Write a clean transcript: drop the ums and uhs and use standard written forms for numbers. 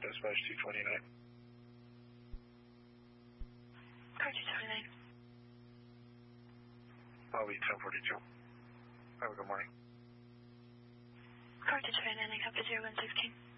dispatch 229. Car 229. I'll be 1042. Have a good morning. Car 229, I copy 0116.